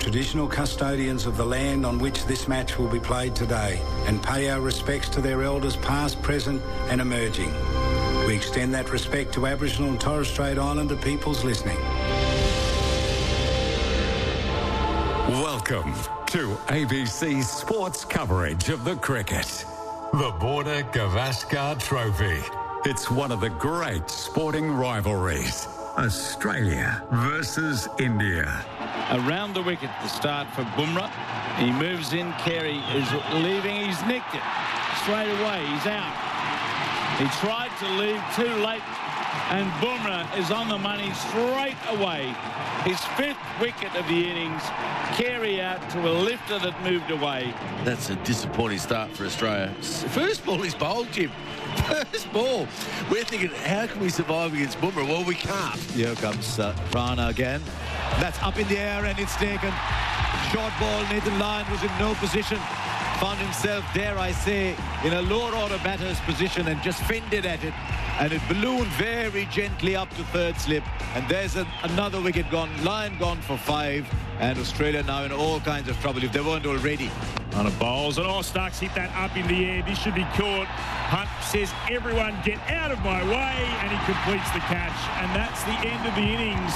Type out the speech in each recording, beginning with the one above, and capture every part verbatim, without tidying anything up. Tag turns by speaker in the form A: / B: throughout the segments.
A: traditional custodians of the land on which this match will be played today and pay our respects to their elders past, present and emerging. We extend that respect to Aboriginal and Torres Strait Islander peoples listening.
B: Welcome to A B C Sports coverage of the cricket. The Border Gavaskar Trophy. It's one of the great sporting rivalries. Australia versus India.
C: Around the wicket, the start for Bumrah. He moves in. Carey is leaving. He's nicked it. Straight away, he's out. He tried to leave too late, and Bumrah is on the money straight away. His fifth wicket of the innings. Carey out to a lifter that moved away.
D: That's a disappointing start for Australia. First ball is bowled, Jim. First ball. We're thinking, how can we survive against Bumrah? Well, we can't.
E: Here comes uh, Rana again. That's up in the air and it's taken. Short ball. Nathan Lyon was in no position. Found himself, dare I say, in a lower order batter's position and just fended at it. And it ballooned very gently up to third slip. And there's a, another wicket gone. Lyon gone for five. And Australia now in all kinds of trouble if they weren't already.
F: On a bowls, and oh, Starks hit that up in the air. This should be caught. Hunt says, everyone get out of my way, and he completes the catch. And that's the end of the innings.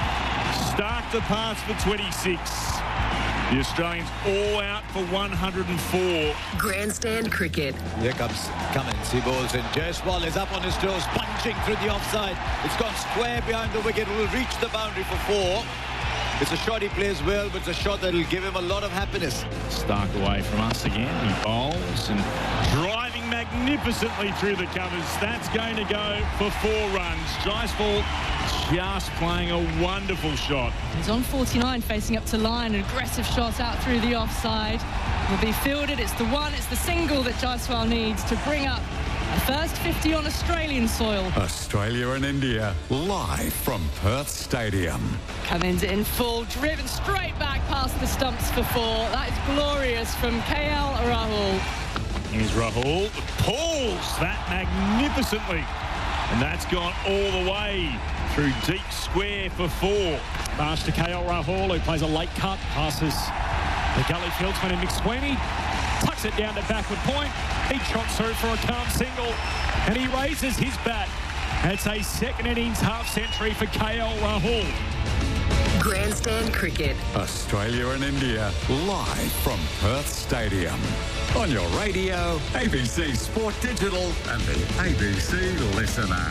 F: Stark to pass for twenty-six. The Australians all out for one hundred four.
G: Grandstand cricket.
E: Here comes Cummins. He bowls in. Jaiswal is up on his toes, punching through the offside. It's gone square behind the wicket. Will reach the boundary for four. It's a shot he plays well, but it's a shot that will give him a lot of happiness.
F: Stark away from us again. He bowls and driving magnificently through the covers. That's going to go for four runs. Jaiswal just playing a wonderful shot.
H: He's on forty-nine, facing up to line. An aggressive shot out through the offside. Will be fielded. It's the one, it's the single that Jaiswal needs to bring up a first fifty on Australian soil.
B: Australia and India, live from Perth Stadium.
H: Cummins in full, driven straight back past the stumps for four. That is glorious from K L Rahul.
F: Here's Rahul. Pulls that magnificently. And that's gone all the way through deep square for four.
I: Pass to K L Rahul, who plays a late cut. Passes the gully fieldsman in McSweeney. Tucks it down to backward point. He trots through for a calm single. And he raises his bat. It's a second innings half century for K L Rahul.
G: Grandstand cricket.
B: Australia and India, live from Perth Stadium. On your radio, A B C Sport Digital and the A B C Listener.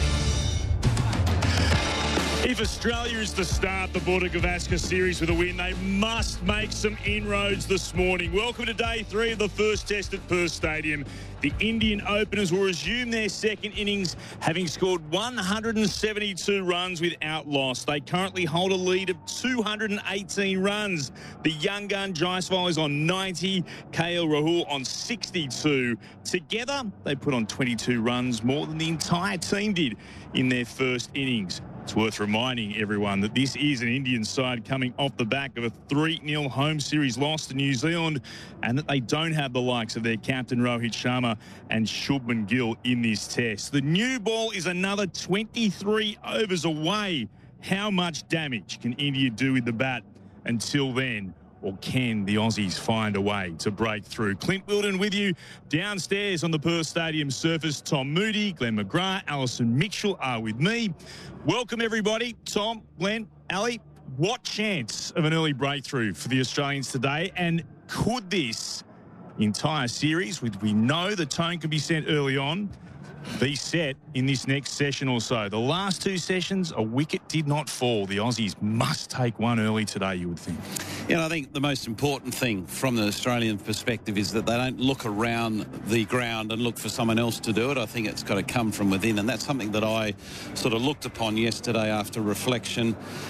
F: If Australia is to start the Border Gavaskar series with a win, they must make some inroads this morning. Welcome to day three of the first test at Perth Stadium. The Indian openers will resume their second innings, having scored one hundred seventy-two runs without loss. They currently hold a lead of two hundred eighteen runs. The young gun Jaiswal is on ninety, K L Rahul on sixty-two. Together, they put on twenty-two runs, more than the entire team did in their first innings. It's worth reminding everyone that this is an Indian side coming off the back of a three nil home series loss to New Zealand, and that they don't have the likes of their captain Rohit Sharma and Shubman Gill in this test. The new ball is another twenty-three overs away. How much damage can India do with the bat until then? Or can the Aussies find a way to break through? Clint Wilden with you downstairs on the Perth Stadium surface. Tom Moody, Glenn McGrath, Alison Mitchell are with me. Welcome, everybody. Tom, Glenn, Ali, what chance of an early breakthrough for the Australians today? And could this entire series, which we know the tone can be set early on, be set in this next session or so? The last two sessions, a wicket did not fall. The Aussies must take one early today, you would think.
D: Yeah, I think the most important thing from the Australian perspective is that they don't look around the ground and look for someone else to do it. I think it's got to come from within, and that's something that I sort of looked upon yesterday after reflection.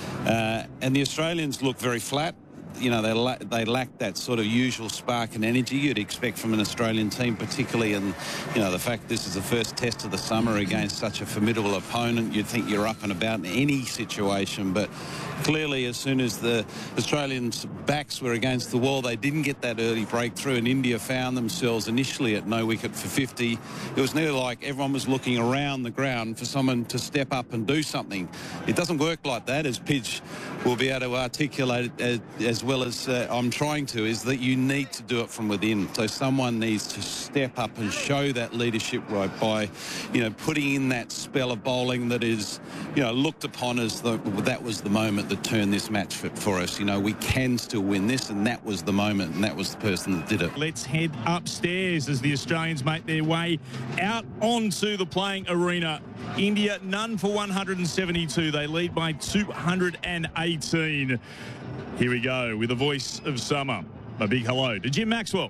D: Uh, and the Australians look very flat. You know, they, la- they lack that sort of usual spark and energy you'd expect from an Australian team, particularly in, you know, the fact this is the first test of the summer against such a formidable opponent. You'd think you're up and about in any situation, but clearly as soon as the Australians' backs were against the wall, they didn't get that early breakthrough, and India found themselves initially at no wicket for fifty. It was nearly like everyone was looking around the ground for someone to step up and do something. It doesn't work like that, as Pidge will be able to articulate it as, as well as uh, I'm trying to, is that you need to do it from within. So someone needs to step up and show that leadership right by, you know, putting in that spell of bowling that is, you know, looked upon as the, that was the moment that turned this match for, for us. You know, we can still win this, and that was the moment, and that was the person that did it.
F: Let's head upstairs as the Australians make their way out onto the playing arena. India, none for one hundred seventy-two. They lead by two hundred eighteen. Here we go with the voice of summer. A big hello to Jim Maxwell.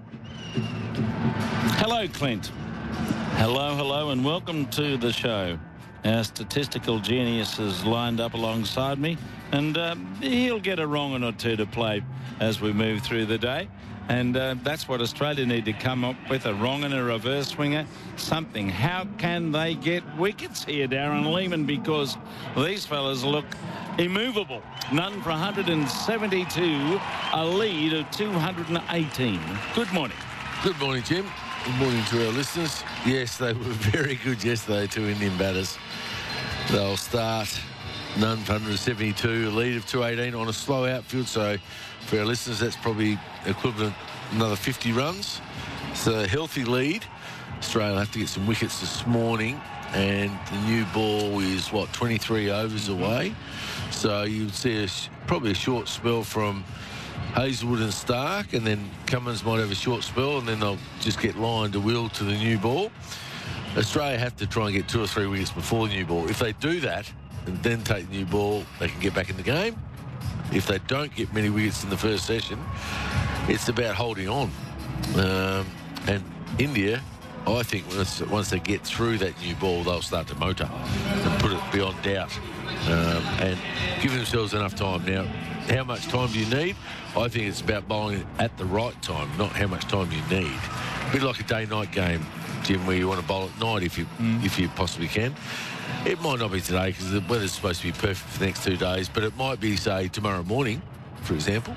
C: Hello, Clint. Hello, hello, and welcome to the show. Our statistical genius is lined up alongside me, and uh, he'll get a wrong or two to play as we move through the day. And uh, that's what Australia need to come up with, a wrong and a reverse swinger, something. How can they get wickets here, Darren Lehmann, because these fellas look immovable. None for one hundred seventy-two, a lead of two hundred eighteen. Good morning.
J: Good morning, Jim. Good morning to our listeners. Yes, they were very good yesterday, two Indian batters. They'll start none for one hundred seventy-two, a lead of two eighteen on a slow outfield. So for our listeners, that's probably equivalent another fifty runs. So a healthy lead. Australia will have to get some wickets this morning, and the new ball is, what, twenty-three overs away. So you'd see a, probably a short spell from Hazlewood and Stark, and then Cummins might have a short spell, and then they'll just get line to wheel to the new ball. Australia have to try and get two or three wickets before the new ball. If they do that and then take the new ball, they can get back in the game. If they don't get many wickets in the first session, it's about holding on. Um, and India, I think once, once they get through that new ball, they'll start to motor and put it beyond doubt, um, and give themselves enough time. Now, how much time do you need? I think it's about bowling at the right time, not how much time you need. A bit like a day-night game, Jim, where you want to bowl at night if you mm. if you possibly can. It might not be today because the weather's supposed to be perfect for the next two days, but it might be, say, tomorrow morning, for example.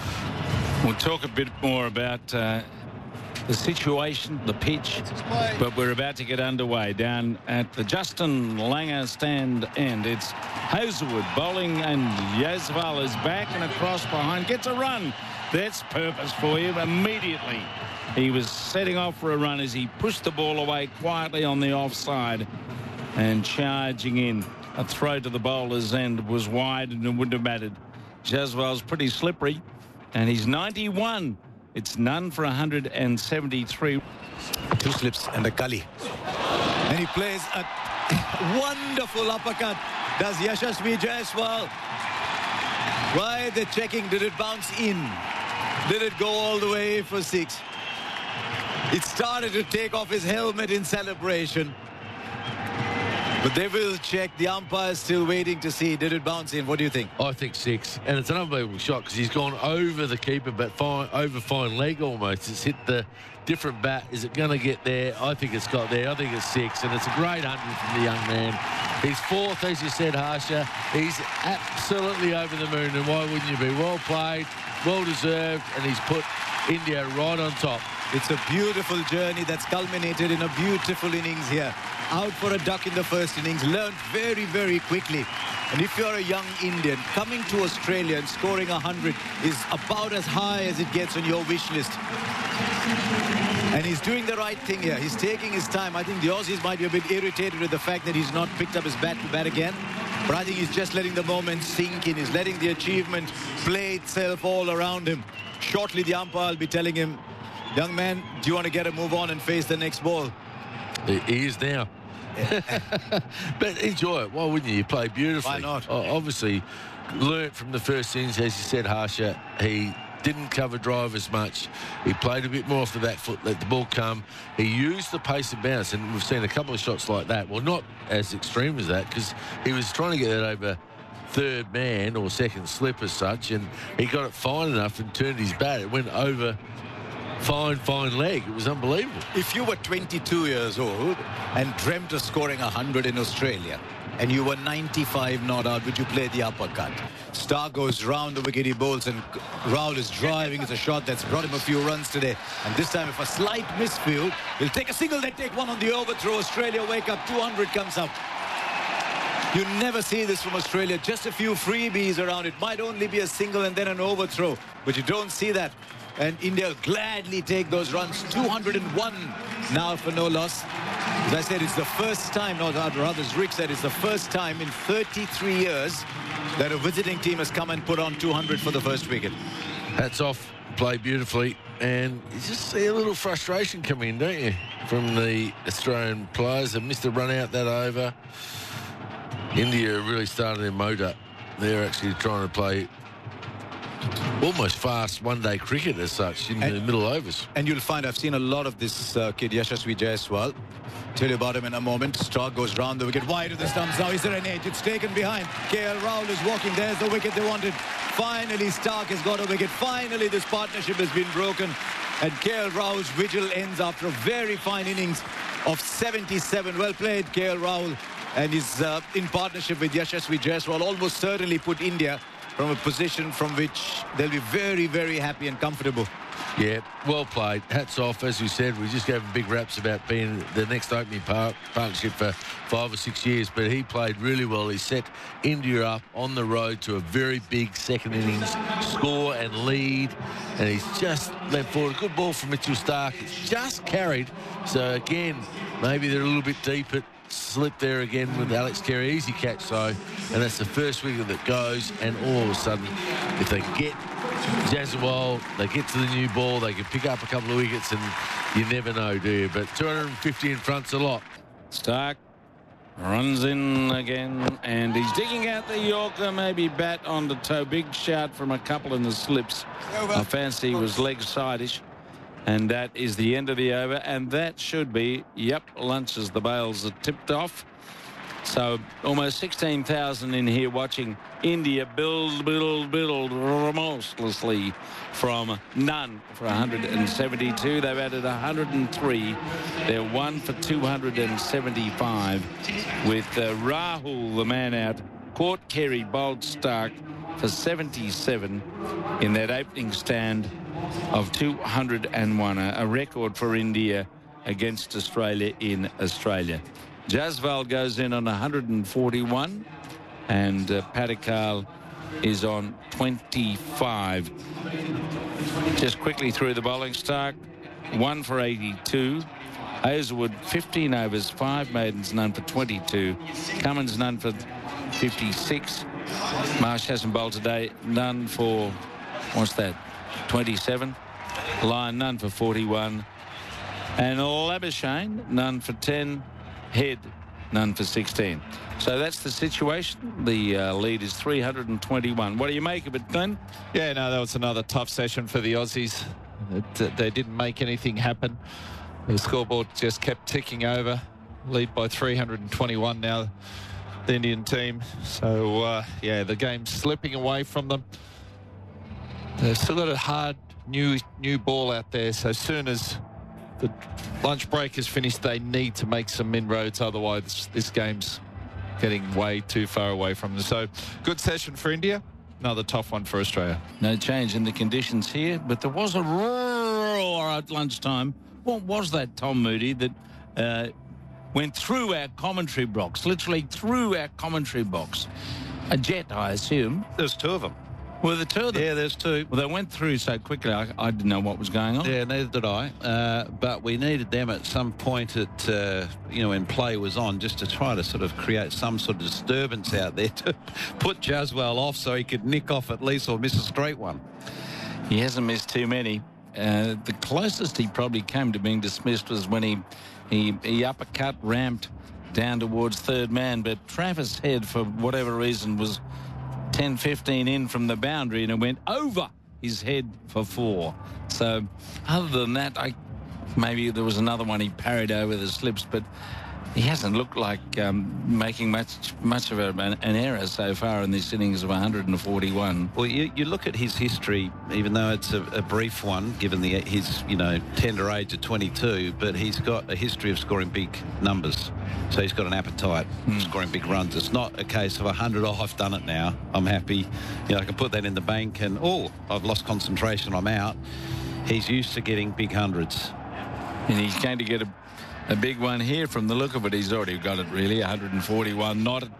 C: We'll talk a bit more about uh, the situation, the pitch, but we're about to get underway down at the Justin Langer stand end. It's Hazlewood bowling, and Yaswal is back and across behind. Gets a run. That's purpose for you immediately. He was setting off for a run as he pushed the ball away quietly on the offside and charging in. A throw to the bowler's end was wide and it wouldn't have mattered. Yaswal's pretty slippery, and he's ninety-one. It's none for one hundred seventy-three.
E: Two slips and a gully. And he plays a wonderful uppercut. Does Yashasvi Jaiswal. Right, they're checking. Did it bounce in? Did it go all the way for six? It started to take off his helmet in celebration. But they will check. The umpire's still waiting to see. Did it bounce in? What do you think?
J: I think six. And it's an unbelievable shot because he's gone over the keeper, but fine, over fine leg almost. It's hit the different bat. Is it going to get there? I think it's got there. I think it's six. And it's a great hundred from the young man. He's fourth, as you said, Harsha. He's absolutely over the moon. And why wouldn't you be? Well played, well deserved. And he's put India right on top.
E: It's a beautiful journey that's culminated in a beautiful innings here. Out for a duck in the first innings, learned very, very quickly. And if you're a young Indian, coming to Australia and scoring one hundred is about as high as it gets on your wish list. And he's doing the right thing here. He's taking his time. I think the Aussies might be a bit irritated with the fact that he's not picked up his bat to bat again. But I think he's just letting the moment sink in. He's letting the achievement play itself all around him. Shortly, the umpire will be telling him, young man, do you want to get a move on and face the next ball?
J: He is now. But enjoy it. Why wouldn't you? You play beautifully.
E: Why not?
J: Obviously, learnt from the first innings, as you said, Harsha. He didn't cover drive as much. He played a bit more off the back foot, let the ball come. He used the pace and bounce, and we've seen a couple of shots like that. Well, not as extreme as that, because he was trying to get that over third man or second slip as such, and he got it fine enough and turned his bat. It went over fine, fine leg. It was unbelievable.
E: If you were twenty-two years old and dreamt of scoring one hundred in Australia, and you were ninety-five not out, would you play the uppercut? Stark goes round the wicket, he bowls, and Rahul is driving. It's a shot that's brought him a few runs today. And this time, if a slight misfield, he'll take a single, then take one on the overthrow. Australia wake up, two hundred comes up. You never see this from Australia. Just a few freebies around. It might only be a single and then an overthrow, but you don't see that. And India will gladly take those runs. two hundred and one now for no loss. As I said, it's the first time, no, rather as Rick said, it's the first time in thirty-three years that a visiting team has come and put on two hundred for the first wicket.
J: Hats off, play beautifully. And you just see a little frustration come in, don't you, from the Australian players. They missed a run out that over. India really started their motor. They're actually trying to play almost fast one-day cricket as such in and, the middle overs.
E: And you'll find I've seen a lot of this uh, kid, Yashasvi Jaiswal. Tell you about him in a moment. Stark goes round the wicket, wide of the stumps. Now is there an edge? It's taken behind. K L Rahul is walking. There's the wicket they wanted. Finally, Stark has got a wicket. Finally, this partnership has been broken. And K L Rahul's vigil ends after a very fine innings of seventy-seven. Well played, K L Rahul. And he's uh, in partnership with Yashasvi Jaiswal. Almost certainly put India from a position from which they'll be very, very happy and comfortable.
J: Yeah, well played. Hats off. As you said, we just gave him big raps about being the next opening par partnership for five or six years, but he played really well. He set India up on the road to a very big second innings score and lead, and he's just led forward. A good ball from Mitchell Stark. It's just carried. So, again, maybe they're a little bit deep at slip there again with Alex Carey. Easy catch, so, and that's the first wicket that goes, and all of a sudden, if they get Jaiswal, they get to the new ball, they can pick up a couple of wickets, and you never know, do you? But two hundred fifty in front's a lot.
C: Stark runs in again, and he's digging out the Yorker, maybe bat on the toe. Big shout from a couple in the slips. I fancy he was leg side-ish. And that is the end of the over, and that should be, yep, lunch as the bails are tipped off. So almost sixteen thousand in here watching India build, build, build remorselessly from none for one hundred seventy-two. They've added one hundred three. They're one for two hundred seventy-five with uh, Rahul, the man out. Caught Carey, bowled Stark for seventy-seven in that opening stand of two hundred and one, a, a record for India against Australia in Australia. Jaiswal goes in on one hundred forty-one, and uh, Padikkal is on twenty-five. Just quickly through the bowling. Stark, one for eighty-two. Hazelwood, fifteen overs, five maidens, none for twenty-two. Cummins, none for fifty-six. Marsh hasn't bowled today, none for, what's that, twenty-seven. Lyon, none for forty-one. And Labuschagne, none for ten. Head, none for sixteen. So that's the situation. The uh, lead is three hundred twenty-one. What do you make of it, Glenn?
K: Yeah, no, that was another tough session for the Aussies. It, they didn't make anything happen. The scoreboard just kept ticking over. Lead by three hundred twenty-one now, the Indian team. So, uh, yeah, the game's slipping away from them. They've still got a hard new new ball out there. So as soon as the lunch break is finished, they need to make some inroads. Otherwise, this game's getting way too far away from them. So good session for India. Another tough one for Australia.
C: No change in the conditions here, but there was a roar at lunchtime. What was that, Tom Moody, that uh, went through our commentary box, literally through our commentary box? A jet, I assume.
D: There's two of them.
C: Well, the two of them?
D: Yeah, there's two.
C: Well, they went through so quickly, I, I didn't know what was going on.
D: Yeah, neither did I. Uh, but we needed them at some point at, uh, you know, when play was on, just to try to sort of create some sort of disturbance out there to put Jaiswal off so he could nick off at least or miss a straight one.
C: He hasn't missed too many. Uh, the closest he probably came to being dismissed was when he, he, he uppercut, ramped down towards third man. But Travis Head, for whatever reason, was ten fifteen in from the boundary, and it went over his head for four. So other than that, I maybe there was another one he parried over the slips, but he hasn't looked like um, making much much of a, an, an error so far in this innings of one hundred forty-one.
D: Well, you, you look at his history, even though it's a, a brief one, given the his you know tender age of twenty-two, but he's got a history of scoring big numbers. So he's got an appetite
C: mm.
D: for scoring big runs. It's not a case of one hundred, oh, I've done it now, I'm happy. You know, I can put that in the bank and, oh, I've lost concentration, I'm out. He's used to getting big hundreds.
C: And he's going to get a, a big one here from the look of it. He's already got it, really, one hundred forty-one. Not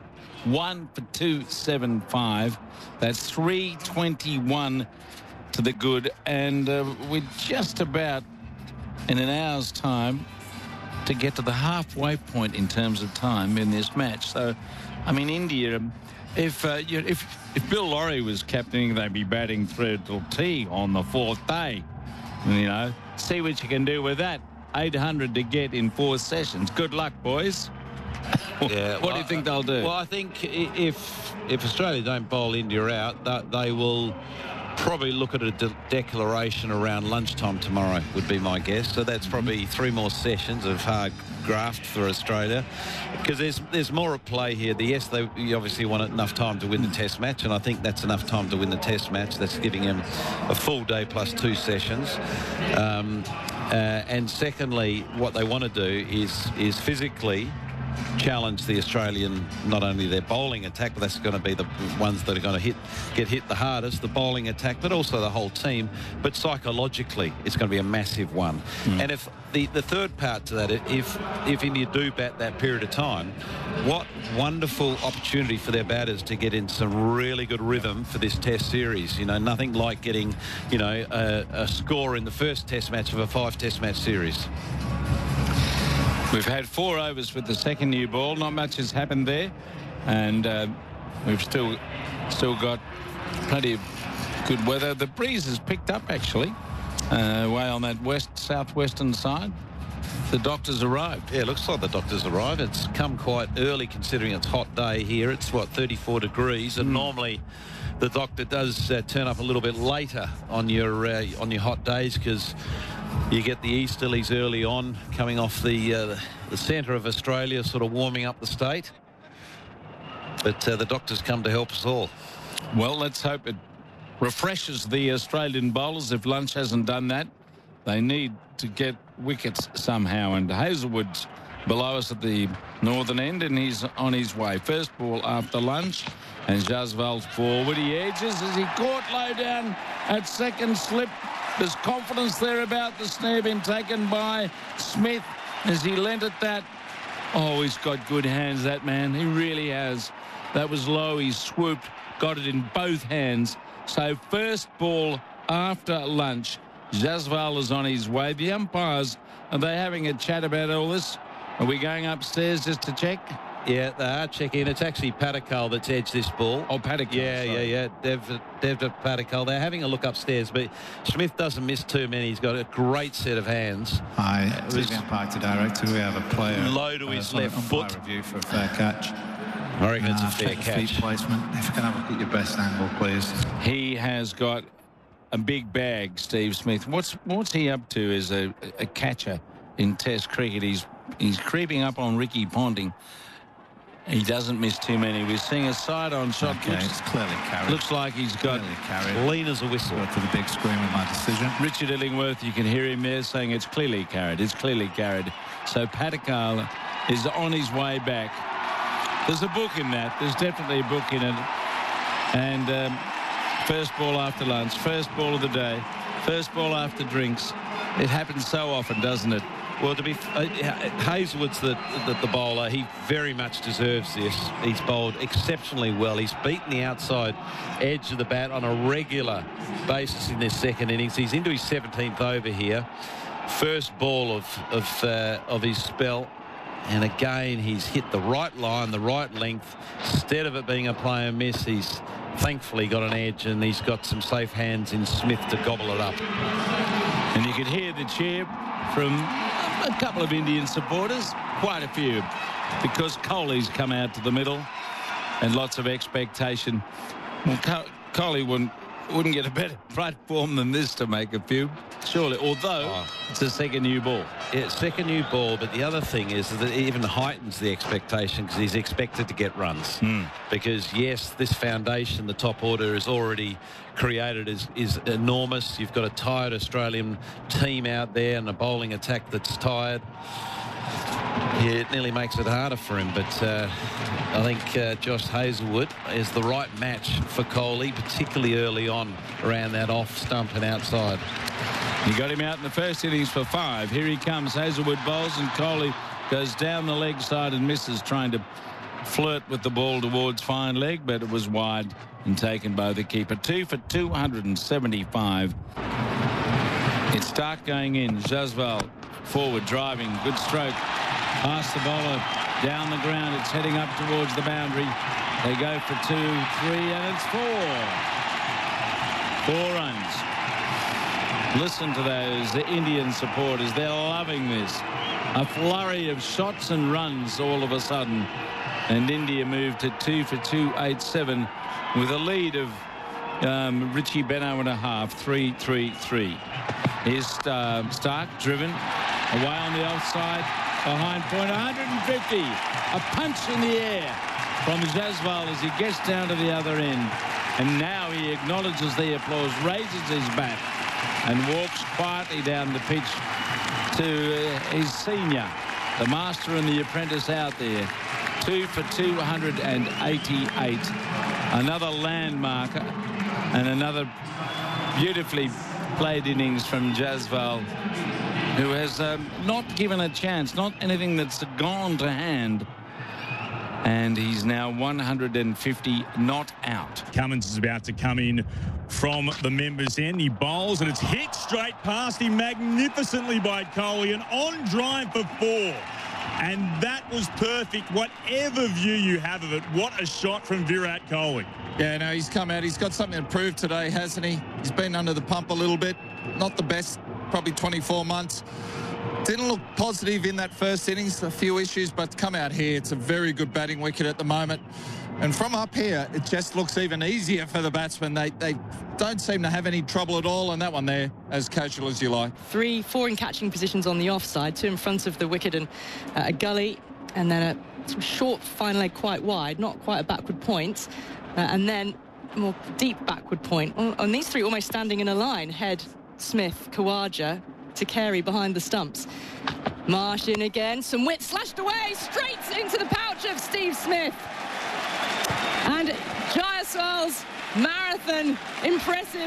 C: one for two seventy-five. That's three twenty-one to the good, and uh, we're just about in an hour's time to get to the halfway point in terms of time in this match. So, I mean, India, if uh, you, if if Bill Laurie was captaining, they'd be batting through till tea on the fourth day. You know, see what you can do with that. eight hundred to get in four sessions. Good luck, boys.
D: Yeah,
C: what
D: well,
C: do you think they'll do?
D: Well, I think if if Australia don't bowl India out, that they will probably look at a de- declaration around lunchtime tomorrow, would be my guess. So that's probably mm-hmm. three more sessions of hard graft for Australia, because there's there's more at play here. The yes, they you obviously want enough time to win the Test match, and I think that's enough time to win the Test match. That's giving them a full day plus two sessions. Um, uh, and secondly, what they want to do is is physically challenge the Australian, not only their bowling attack, but that's going to be the ones that are going to hit get hit the hardest, the bowling attack, but also the whole team. But psychologically, it's going to be a massive one. Mm. And if the, the third part to that, if if India do bat that period of time, what wonderful opportunity for their batters to get in some really good rhythm for this Test series. You know, nothing like getting, you know, a, a score in the first Test match of a five Test match series.
C: We've had four overs with the second new ball. Not much has happened there, and uh, we've still still got plenty of good weather. The breeze has picked up actually, uh, way on that west southwestern side. The doctors arrived.
D: Yeah, it looks like the doctors arrived. It's come quite early considering it's a hot day here. It's what, thirty-four degrees, and mm. normally the doctor does uh, turn up a little bit later on your uh, on your hot days, because you get the easterlies early on coming off the uh, the centre of Australia, sort of warming up the state. But uh, the doctors come to help us all.
C: Well, let's hope it refreshes the Australian bowlers. If Lunch hasn't done that, they need to get wickets somehow. And Hazelwood's below us at the northern end, and he's on his way. First ball after Lunch, and Jaswal's forward. He edges as he caught low down at second slip. There's confidence there about the snare being taken by Smith as he lent at that. Oh, he's got good hands, that man. He really has. That was low. He swooped, got it in both hands. So first ball after Lunch. Jaswal is on his way. The umpires, are they having a chat about all this? Are we going upstairs just to check?
D: Yeah, they are checking. It's actually Patakal that's edged this ball.
C: Oh, Patakal.
D: Yeah,
C: sorry.
D: yeah, yeah. Dev, Dev Patakal. They're having a look upstairs, but Smith doesn't miss too many. He's got a great set of hands.
L: Hi, T V umpire to director. We have a player
D: low to his uh, left foot.
L: Review for a fair catch.
D: I reckon uh, it's a fair
L: catch. Feet placement. If you can have a look at your best angle, please.
C: He has got a big bag, Steve Smith. What's what's he up to as a, a catcher in Test cricket? He's he's creeping up on Ricky Ponting. He doesn't miss too many. We're seeing a side-on shot.
L: Okay, looks, it's clearly carried.
C: Looks like he's got
D: lean as a whistle.
L: Go to the big screen with my decision.
C: Richard Illingworth, you can hear him there saying it's clearly carried. It's clearly carried. So Patakal is on his way back. There's a book in that. There's definitely a book in it. And um, first ball after lunch, first ball of the day, first ball after drinks. It happens so often, doesn't it?
D: Well, to be uh, Hazelwood's the, the the bowler. He very much deserves this. He's bowled exceptionally well. He's beaten the outside edge of the bat on a regular basis in this second innings. He's into his seventeenth over here. First ball of of uh, of his spell, and again he's hit the right line, the right length. Instead of it being a play and miss, he's thankfully got an edge, and he's got some safe hands in Smith to gobble it up.
C: And you could hear the cheer from a couple of Indian supporters, quite a few, because Kohli's come out to the middle and lots of expectation. Well, Kohli wouldn't, wouldn't get a better platform than this to make a few, surely, although oh. it's a second new ball.
D: Yeah, second new ball, but the other thing is that it even heightens the expectation because he's expected to get runs.
C: Mm.
D: Because, yes, this foundation, the top order, is already created, is, is enormous. You've got a tired Australian team out there and a bowling attack that's tired. Yeah, it nearly makes it harder for him, but uh, I think uh, Josh Hazlewood is the right match for Kohli, particularly early on around that off stump and outside.
C: You got him out in the first innings for five. Here he comes. Hazlewood bowls, and Kohli goes down the leg side and misses, trying to flirt with the ball towards fine leg, but it was wide and taken by the keeper. Two for two hundred seventy-five. It's Stark going in. Jaswal forward, driving. Good stroke. Past the bowler. Down the ground. It's heading up towards the boundary. They go for two, three, and it's four. Four runs. Listen to those Indian supporters. They're loving this. A flurry of shots and runs all of a sudden. And India moved to two for two eighty-seven with a lead of um, Richie Benaud and a half, three three three. Here's uh, Stark driven away on the offside, behind point one hundred fifty. A punch in the air from Jaswal as he gets down to the other end. And now he acknowledges the applause, raises his bat and walks quietly down the pitch to uh, his senior, the master and the apprentice out there. Two for two hundred eighty-eight. Another landmark and another beautifully played innings from Jaswal, who has um, not given a chance, not anything that's gone to hand. And he's now one hundred fifty not out.
F: Cummins is about to come in from the members' end. He bowls and it's hit straight past him magnificently by Kohli. And on drive for four. And that was perfect, whatever view you have of it. What a shot from Virat Kohli.
M: Yeah, no, he's come out. He's got something to prove today, hasn't he? He's been under the pump a little bit. Not the best, probably twenty-four months. Didn't look positive in that first innings. A few issues, but come out here. It's a very good batting wicket at the moment. And from up here, it just looks even easier for the batsmen. They they don't seem to have any trouble at all. And that one there, as casual as you like.
H: Three, four in catching positions on the offside, two in front of the wicket and uh, a gully, and then a sort of short fine leg quite wide, not quite a backward point, uh, and then a more deep backward point. On these three almost standing in a line, Head, Smith, Khawaja to Carey behind the stumps. Marsh in again, some wit slashed away, straight into the pouch of Steve Smith. And Jaiswal's marathon, impressive,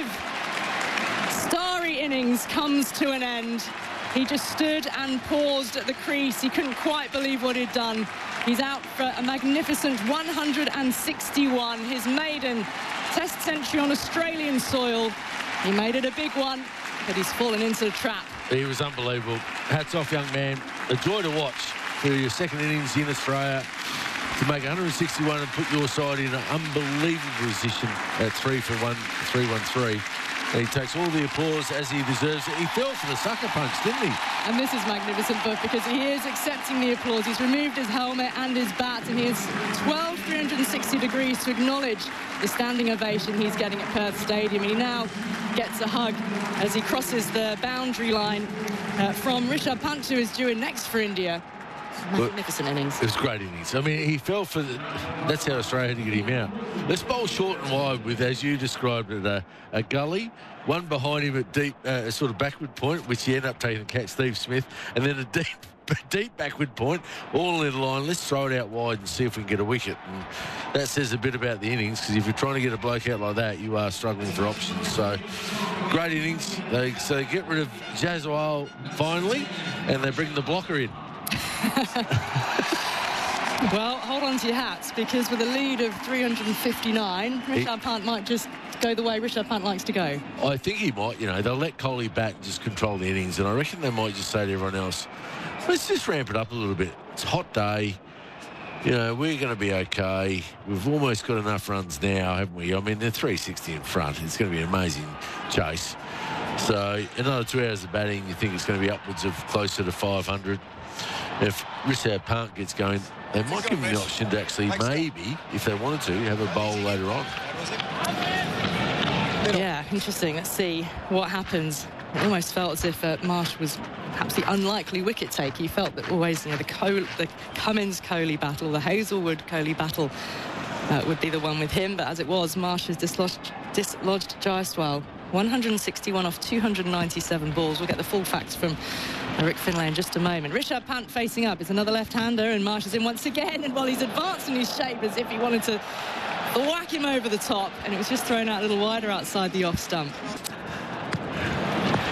H: starry innings comes to an end. He just stood and paused at the crease. He couldn't quite believe what he'd done. He's out for a magnificent one hundred sixty-one, his maiden Test century on Australian soil. He made it a big one, but he's fallen into the trap.
J: He was unbelievable. Hats off, young man. A joy to watch for your second innings in Australia. To make one hundred sixty-one and put your side in an unbelievable position at three for one, three one three. And he takes all the applause as he deserves it. He fell for the sucker punch, didn't he?
H: And this is magnificent, Buff, because he is accepting the applause. He's removed his helmet and his bat, and he is twelve three hundred sixty degrees to acknowledge the standing ovation he's getting at Perth Stadium. He now gets a hug as he crosses the boundary line uh, from Rishabh Pant, who is due in next for India. Magnificent innings.
J: It was great innings. I mean, he fell for the... That's how Australia had to get him out. Let's bowl short and wide with, as you described it, a, a gully, one behind him at deep, uh, a sort of backward point, which he ended up taking to catch Steve Smith, and then a deep deep backward point, all in the line. Let's throw it out wide and see if we can get a wicket. And that says a bit about the innings, because if you're trying to get a bloke out like that, you are struggling for options. So, great innings. They, so they get rid of Jaswal finally, and they bring the blocker in.
H: Well, hold on to your hats, because with a lead of three hundred fifty-nine, Rishabh Pant might just go the way Rishabh Pant likes to go.
J: I think he might. You know, they'll let Kohli bat and just control the innings, and I reckon they might just say to everyone else, let's just ramp it up a little bit. It's a hot day. You know, we're going to be okay. We've almost got enough runs now, haven't we? I mean, they're three sixty in front. It's going to be an amazing chase. So, another two hours of batting, you think it's going to be upwards of closer to five hundred. If Rishabh Pant gets going, they might give him the option to actually maybe, if they wanted to, have a bowl later on.
H: Yeah, interesting. Let's see what happens. It almost felt as if uh, Marsh was perhaps the unlikely wicket take. He felt that always, you know, the, Col the Cummins-Kohli battle, the Hazelwood-Kohli battle uh, would be the one with him. But as it was, Marsh has dislodged, dislodged Jaiswal. one hundred sixty-one off two hundred ninety-seven balls. We'll get the full facts from Rick Finlay in just a moment. Rishabh Pant facing up is another left-hander, and Marsh is in once again. And while he's advanced in his shape as if he wanted to whack him over the top, and it was just thrown out a little wider outside the off stump.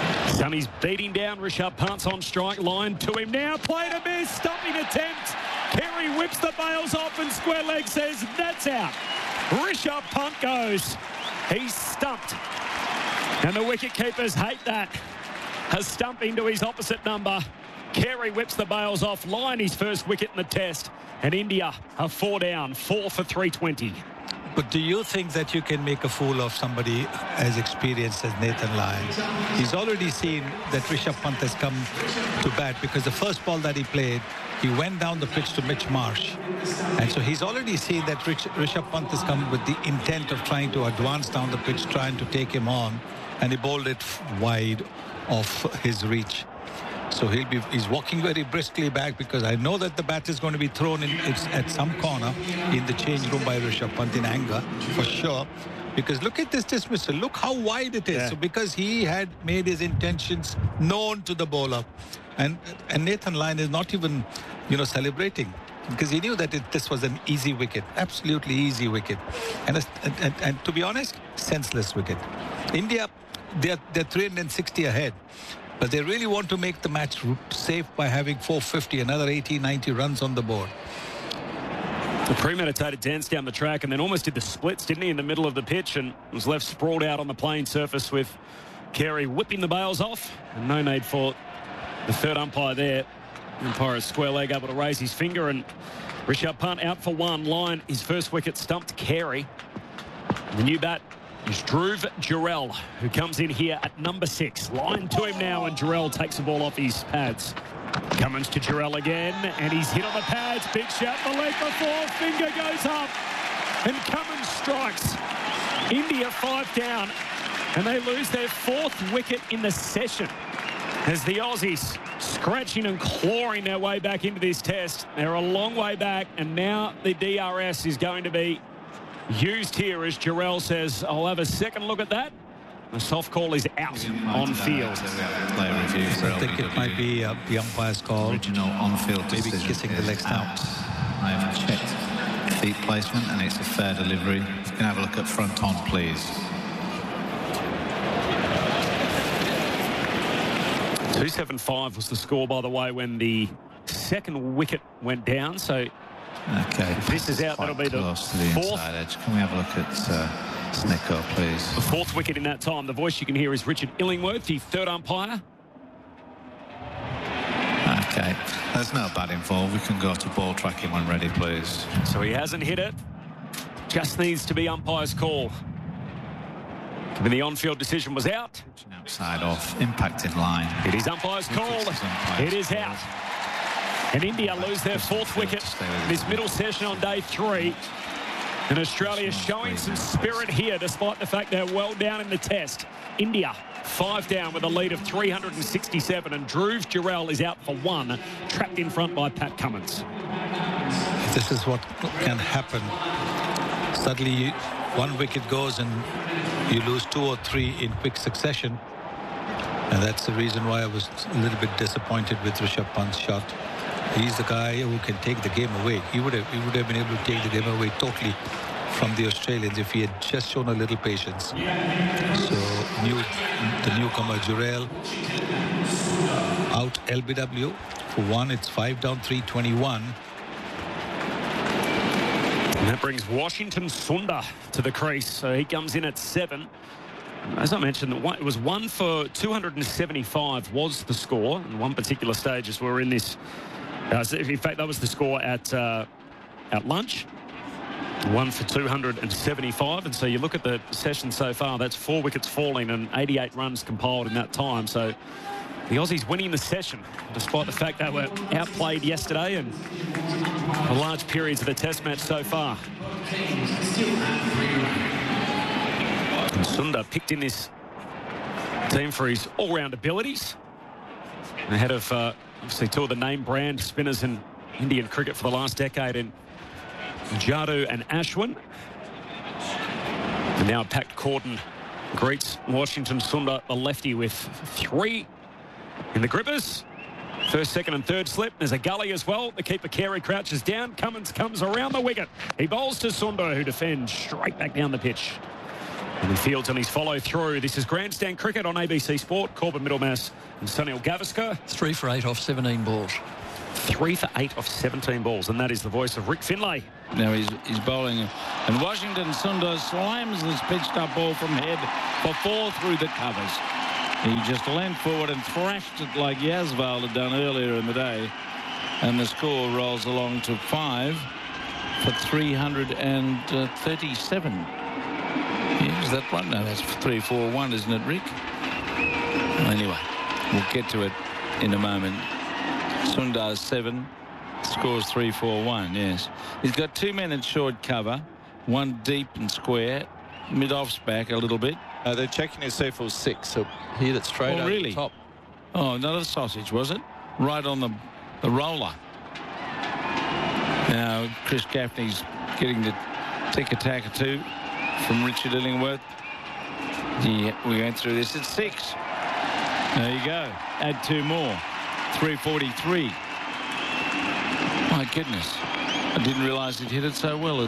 I: Sonny's beating down Rishabh Pant's on strike line to him now. Played a miss, stumping attempt. Carey whips the bails off and square leg says that's out. Rishabh Pant goes. He's stumped. And the wicket-keepers hate that. A stumping to his opposite number. Carey whips the bails off. Lyon his first wicket in the test. And India are four down, four for three twenty.
N: But do you think that you can make a fool of somebody as experienced as Nathan Lyon? He's already seen that Rishabh Pant has come to bat, because the first ball that he played, he went down the pitch to Mitch Marsh. And so he's already seen that Rich, Rishabh Pant has come with the intent of trying to advance down the pitch, trying to take him on. And he bowled it wide of his reach. So he'll be, he's walking very briskly back, because I know that the bat is going to be thrown in it's at some corner in the change room by Rishabh Pant in anger, for sure. Because look at this dismissal. Look how wide it is. Yeah. So because he had made his intentions known to the bowler. And, and Nathan Lyon is not even, you know, celebrating, because he knew that it, this was an easy wicket, absolutely easy wicket. And, and, and, and to be honest, senseless wicket. India, they're, they're three hundred sixty ahead. But they really want to make the match safe by having four fifty, another eighty, ninety runs on the board.
I: A premeditated dance down the track, and then almost did the splits, didn't he, in the middle of the pitch, and was left sprawled out on the playing surface with Carey whipping the bails off. And no need for the third umpire there. Umpire is square leg, able to raise his finger, and Rishabh Pant out for one. Lyon, his first wicket, stumped Carey. The new bat is Dhruv Jurel, who comes in here at number six. Line to him now, and Jurel takes the ball off his pads. Cummins to Jurel again, and he's hit on the pads. Big shot, the leg before, finger goes up, and Cummins strikes. India five down, and they lose their fourth wicket in the session, as the Aussies scratching and clawing their way back into this test. They're a long way back, and now the D R S is going to be used here, as Jurel says, I'll have a second look at that. The soft call is out on field.
L: Play review for
N: I think it might be uh, the umpire's call.
L: Original on-field
N: Maybe
L: decision
N: kissing the leg stump.
L: I have checked feet placement, and it's a fair delivery. If you can have a look at front on, please.
I: two seventy-five was the score, by the way, when the second wicket went down. So
L: okay,
I: if this is out, that'll be the,
L: to the
I: fourth.
L: Inside edge. Can we have a look at uh, Snicko, please?
I: The fourth wicket in that time. The voice you can hear is Richard Illingworth, the third umpire.
L: Okay, there's no bat involved. We can go to ball tracking when ready, please.
I: So he hasn't hit it. Just needs to be umpire's call. Given the on-field decision was out.
L: Outside off, impact in line.
I: It is umpire's call. It is out. And India lose their fourth wicket this middle session on day three. And Australia showing some spirit here, despite the fact they're well down in the test. India five down with a lead of three hundred sixty-seven, and Dhruv Jurel is out for one, trapped in front by Pat Cummins.
N: This is what can happen. Suddenly you, one wicket goes and you lose two or three in quick succession. And that's the reason why I was a little bit disappointed with Rishabh Pant's shot. He's the guy who can take the game away. He would have, he would have been able to take the game away totally from the Australians if he had just shown a little patience. So new, the newcomer Jurel out L B W for one. It's five down, three twenty-one.
I: And that brings Washington Sundar to the crease. So he comes in at seven. As I mentioned, it was one for two hundred seventy-five was the score. In one particular stage as we were in this. Uh, in fact, that was the score at uh, at lunch. One for two hundred seventy-five. And so you look at the session so far, that's four wickets falling and eighty-eight runs compiled in that time. So the Aussies winning the session, despite the fact they were outplayed yesterday and for large periods of the test match so far. And Sundar picked in this team for his all-round abilities. Ahead of, uh, obviously, two of the name brand spinners in Indian cricket for the last decade in Jadoo and Ashwin. And now Pat Corden greets Washington Sundar, the lefty, with three in the grippers. First, second and third slip. There's a gully as well. The keeper Carey crouches down. Cummins comes around the wicket. He bowls to Sundar, who defends straight back down the pitch. And he fields on his follow through. This is Grandstand Cricket on A B C Sport. Corbin Middlemass and Sunil Gavaskar.
O: Three for eight off seventeen balls.
I: three for eight off seventeen balls, and that is the voice of Rick Finlay.
C: Now he's, he's bowling, and Washington Sundar slams this pitched up ball from head for four through the covers. He just leant forward and thrashed it like Yasval had done earlier in the day, and the score rolls along to five for three hundred thirty-seven. Is that one? No, that's three four one, isn't it, Rick? Anyway, we'll get to it in a moment. Sundar's seven, scores three four one, yes. He's got two men at short cover, one deep and square, mid-off's back a little bit.
K: Uh, they're checking to see if it was six, so he hit it straight
C: oh,
K: over
C: really?
K: the top.
C: Oh, not a sausage, was it? Right on the, the roller. Now, Chris Gaffney's getting the tick-a-tack two from Richard Illingworth. Yeah, we went through this at six. There you go. Add two more. three forty-three. My goodness. I didn't realise he'd hit it so well.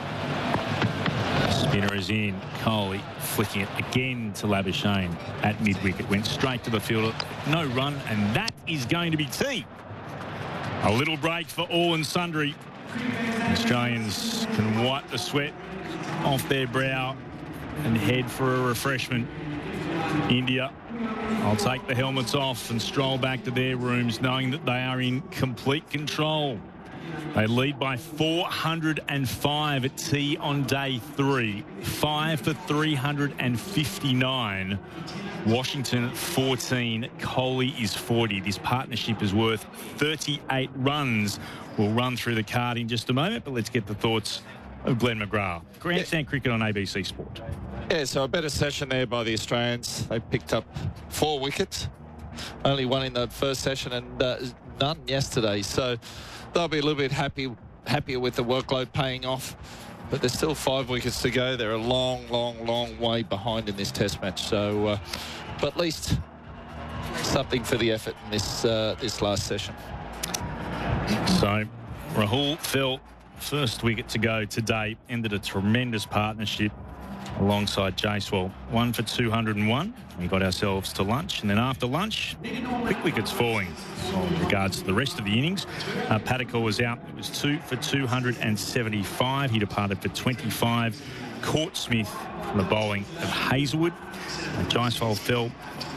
F: Spinner is in. Kohli flicking it again to Labuschagne at mid-wicket. Went straight to the fielder. No run, and that is going to be tea. A little break for all and sundry. Australians can wipe the sweat off their brow and head for a refreshment. India, I'll take the helmets off and stroll back to their rooms knowing that they are in complete control. They lead by four hundred five at tea on day three. Five for three hundred fifty-nine. Washington at fourteen. Kohli is forty. This partnership is worth thirty-eight runs. We'll run through the card in just a moment, but let's get the thoughts of Glenn McGrath. Grandstand yeah. Cricket on A B C Sport.
K: Yeah, so a better session there by the Australians. They picked up four wickets. Only one in the first session and uh, none yesterday. So they'll be a little bit happy, happier with the workload paying off. But there's still five wickets to go. They're a long, long, long way behind in this test match. So, uh, but at least something for the effort in this, uh, this last session.
F: So Rahul fell first wicket to go today. Ended a tremendous partnership alongside Jaiswal. One for two hundred one. We got ourselves to lunch, and then after lunch, quick wickets falling. So in regards to the rest of the innings, uh, Patekar was out. It was two for two hundred seventy-five. He departed for twenty-five. Caught Smith from the bowling of Hazlewood. Uh, Jaiswal fell.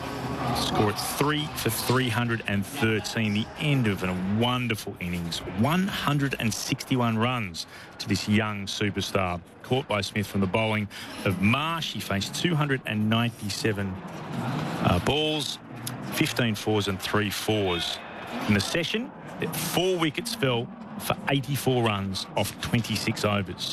F: Score at three for three hundred thirteen. The end of a wonderful innings. one hundred sixty-one runs to this young superstar. Caught by Smith from the bowling of Marsh. He faced two hundred ninety-seven uh, balls, fifteen fours and three fours. In the session, four wickets fell for eighty-four runs off twenty-six overs.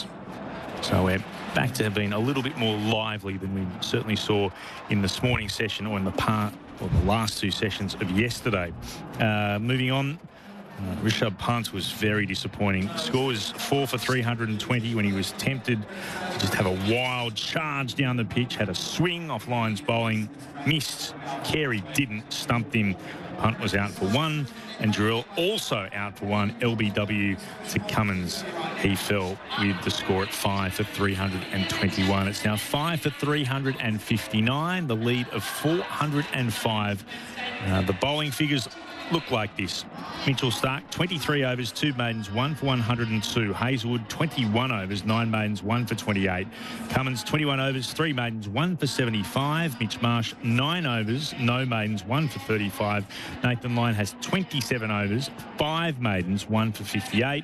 F: So we're back to being a little bit more lively than we certainly saw in this morning's session or in the part or the last two sessions of yesterday. Uh, moving on, uh, Rishabh Pant was very disappointing. Score was four for three hundred twenty when he was tempted to just have a wild charge down the pitch, had a swing off Lyons bowling, missed. Carey didn't, stumped him. Punt was out for one, and Jarrell also out for one. L B W to Cummins. He fell with the score at five for three hundred twenty-one. It's now five for three hundred fifty-nine, the lead of four hundred five. Uh, the bowling figures look like this. Mitchell Starc, twenty-three overs, two maidens, one for one hundred two. Hazlewood, twenty-one overs, nine maidens, one for twenty-eight. Cummins, twenty-one overs, three maidens, one for seventy-five. Mitch Marsh, nine overs, no maidens, one for thirty-five. Nathan Lyon has twenty-seven overs, five maidens, one for fifty-eight.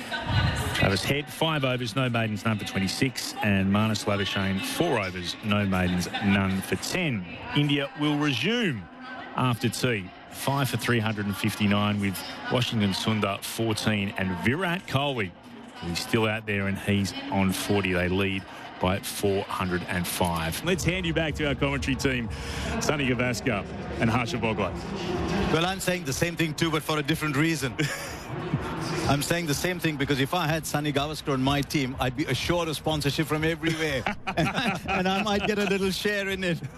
F: Travis Head, five overs, no maidens, none for twenty-six. And Marnus Labuschagne, four overs, no maidens, none for ten. India will resume after tea. Five for three hundred fifty-nine with Washington Sundar fourteen and Virat Kohli. He's still out there and he's on forty. They lead by four hundred five. Let's hand you back to our commentary team, Sunny Gavaskar and Harsha Bhogle.
E: Well, I'm saying the same thing too, but for a different reason. I'm saying the same thing because if I had Sunny Gavaskar on my team, I'd be assured of sponsorship from everywhere. and, and I might get a little share in it.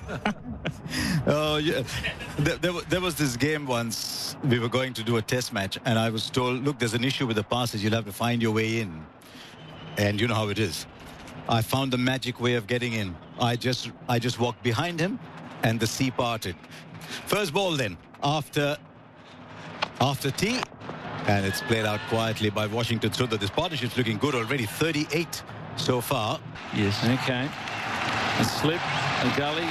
E: Oh, yeah. There, there, there was this game once. We were going to do a test match, and I was told, look, there's an issue with the passes. You'll have to find your way in. And you know how it is. I found the magic way of getting in. I just, I just walked behind him, and the sea parted. First ball then, after, after tea. And it's played out quietly by Washington Sundar. This partnership's looking good already. thirty-eight so far.
C: Yes. Okay. A slip, a gully,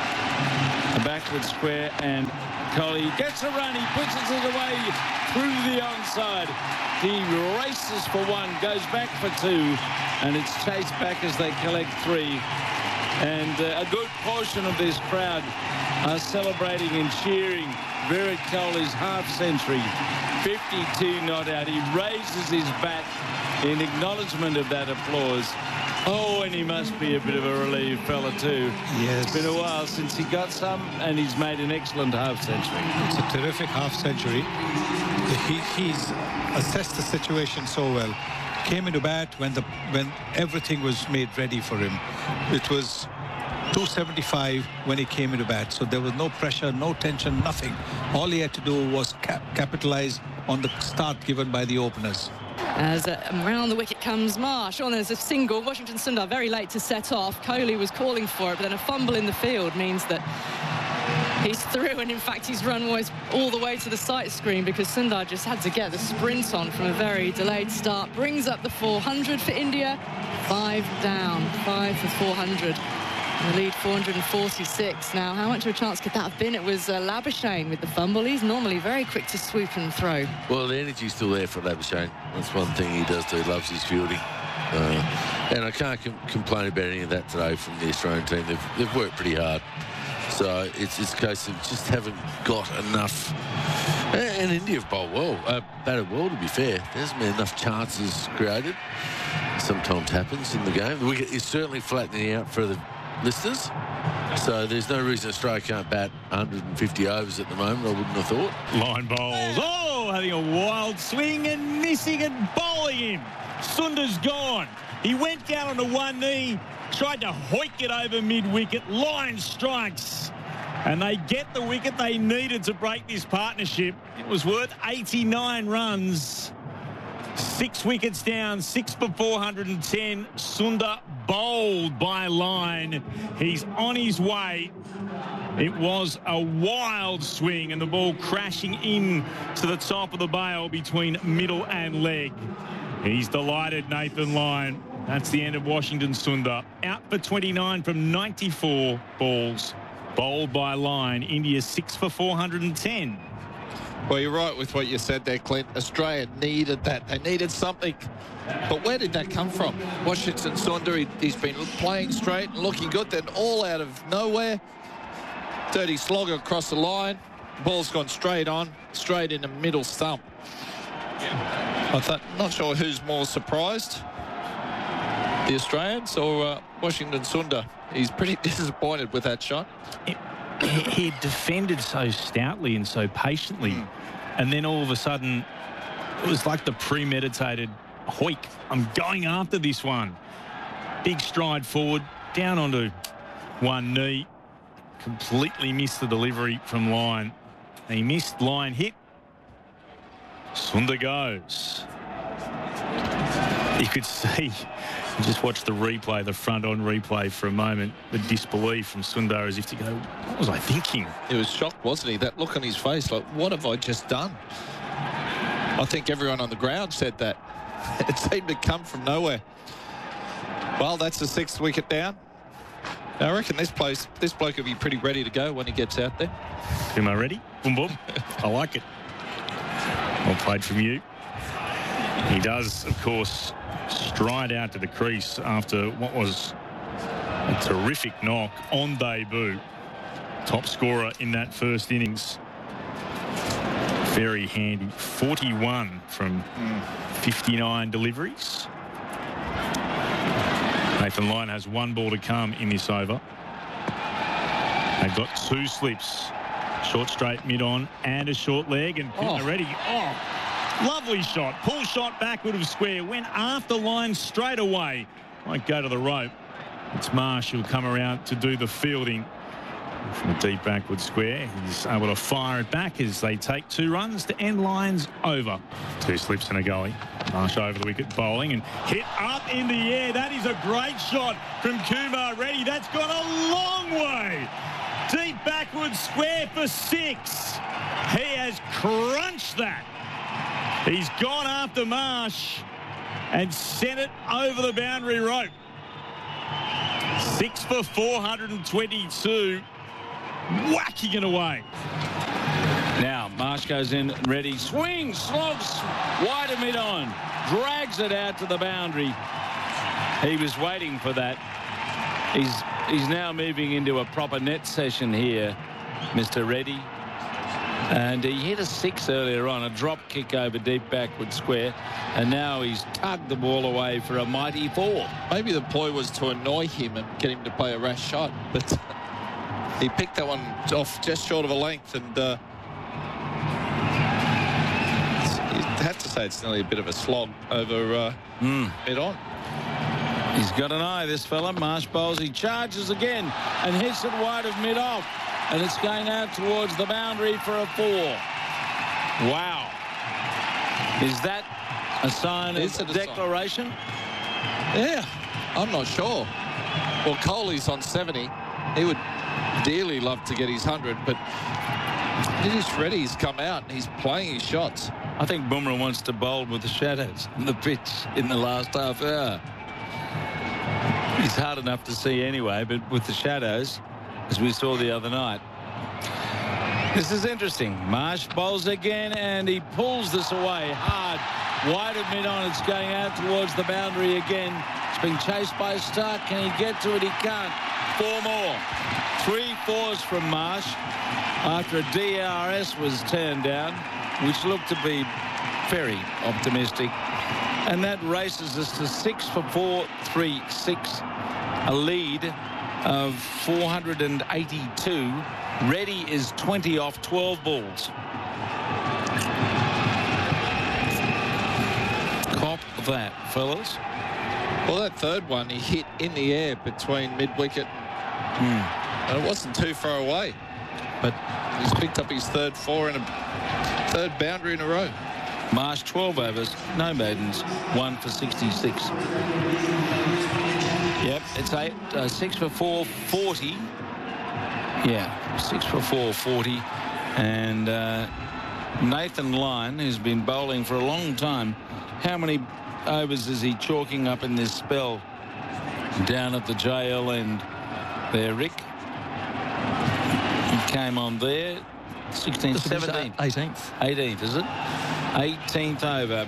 C: a backward square, and Kohli gets a run. He pushes it away through the onside. He races for one, goes back for two, and it's chased back as they collect three. And uh, a good portion of this crowd are celebrating and cheering Virat Kohli's half-century, fifty-two not out. He raises his bat in acknowledgement of that applause. Oh, and he must be a bit of a relieved fella too.
N: Yes.
C: It's been a while since he got some, and he's made an excellent half-century.
N: It's a terrific half-century. He, he's assessed the situation so well. Came into bat when the when everything was made ready for him. It was two seventy-five when he came into bat, so there was no pressure, no tension, nothing. All he had to do was cap capitalize on the start given by the openers.
H: As uh, around the wicket comes Marsh. On there's a single. Washington Sundar very late to set off. Kohli was calling for it, but then a fumble in the field means that he's through, and in fact he's run always all the way to the sight screen because Sundar just had to get the sprint on from a very delayed start. Brings up the four hundred for India. Five down, five for four hundred. The lead four hundred forty-six. Now, how much of a chance could that have been? It was uh, Labuschagne with the fumble. He's normally very quick to swoop and throw.
J: Well, the energy's still there for Labuschagne. That's one thing he does do. He loves his fielding. Uh, and I can't com complain about any of that today from the Australian team. They've, they've worked pretty hard. So it's, it's a case of just haven't got enough. And India have bowled well, uh, batted well, to be fair. There hasn't been enough chances created. Sometimes happens in the game. The wicket is certainly flattening out for the listeners. So there's no reason Australia can't bat one hundred fifty overs at the moment, I wouldn't have thought.
F: Line bowls. Oh, having a wild swing and missing and bowling him. Sundar's gone. He went down on the one knee, tried to hoik it over mid-wicket. Line strikes. And they get the wicket they needed to break this partnership. It was worth eighty-nine runs. Six wickets down, six for four hundred ten. Sundar bowled by Line. He's on his way. It was a wild swing, and the ball crashing in to the top of the bail between middle and leg. He's delighted, Nathan Lyon. That's the end of Washington Sundar. Out for twenty-nine from ninety-four balls. Bowled by Line. India six for four hundred ten.
K: Well, you're right with what you said there, Clint. Australia needed that. They needed something. But where did that come from? Washington Sundar, he, he's been playing straight and looking good. Then all out of nowhere. Dirty slogger across the line. Ball's gone straight on, straight in the middle stump. I thought, not sure who's more surprised, the Australians or uh, Washington Sundar. He's pretty disappointed with that shot.
F: It, he defended so stoutly and so patiently, mm. and then all of a sudden it was like the premeditated hoik. I'm going after this one. Big stride forward, down onto one knee, completely missed the delivery from Line. He missed Line hit. Sundar goes. You could see, just watch the replay, the front-on replay for a moment, the disbelief from Sundar as if to go, what was I thinking?
K: He was shocked, wasn't he? That look on his face, like, what have I just done? I think everyone on the ground said that. It seemed to come from nowhere. Well, that's the sixth wicket down. I reckon this place, this bloke will be pretty ready to go when he gets out there.
F: Am I ready? Boom, boom. I like it. Well played from you. He does, of course, stride out to the crease after what was a terrific knock on debut. Top scorer in that first innings. Very handy. forty-one from fifty-nine deliveries. Nathan Lyon has one ball to come in this over. They've got two slips. Short straight mid-on and a short leg, and
K: oh.
F: ready. Oh, lovely shot. Pull shot backward of square. Went after Line straight away. Might go to the rope. It's Marsh who'll come around to do the fielding. From a deep backward square, he's able to fire it back as they take two runs to end Lions over. Two slips and a gully. Marsh over the wicket bowling and hit up in the air. That is a great shot from Kumar Reddy. That's gone a long way. Deep backward square for six. He has crunched that. He's gone after Marsh and sent it over the boundary rope. Six for four hundred twenty-two. Whacking it away.
C: Now, Marsh goes in, ready, swings, slogs, wide of mid-on, drags it out to the boundary. He was waiting for that. He's he's now moving into a proper net session here, Mister Reddy. And he hit a six earlier on, a drop kick over deep backward square, and now he's tugged the ball away for a mighty four.
K: Maybe the ploy was to annoy him and get him to play a rash shot, but he picked that one off just short of a length, and uh, I have to say it's nearly a bit of a slog over uh,
C: mm.
K: mid-on.
C: He's got an eye, this fella. Marsh bowls. He charges again and hits it wide of mid-off. And it's going out towards the boundary for a four. Wow. Is that a sign
K: Is
C: of
K: it a
C: declaration?
K: Sign? Yeah, I'm not sure. Well, Coley's on seventy. He would dearly love to get his one hundred, but Dinesh Reddy's come out and he's playing his shots.
C: I think Bumrah wants to bowl with the shadows on the pitch in the last half hour. He's hard enough to see anyway, but with the shadows, as we saw the other night. This is interesting. Marsh bowls again, and he pulls this away hard. Wide of mid-on, it's going out towards the boundary again. It's being chased by Stark. Can he get to it? He can't. Four more. Three fours from Marsh after a D R S was turned down, which looked to be very optimistic. And that races us to six for four, three, six. A lead of four hundred eighty-two. Reddy is twenty off twelve balls. Cop that, fellas.
K: Well, that third one he hit in the air between mid-wicket.
C: Hmm.
K: And it wasn't too far away. But he's picked up his third four and a third boundary in a row.
C: Marsh, twelve overs, no maidens, one for sixty-six. Yep, it's eight, uh, six for four, forty. Yeah, six for four, forty. And uh, Nathan Lyon, who's been bowling for a long time, how many overs is he chalking up in this spell down at the J L end there, Rick? He came on there, sixteenth, seventeenth.
N: eighteenth.
C: eighteenth, is it? eighteenth over.